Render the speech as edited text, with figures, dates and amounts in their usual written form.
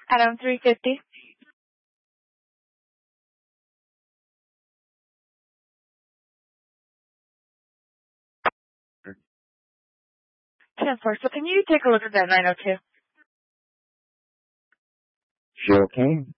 Around 350. Chancellor, so can you take a look at that 902? Sure can.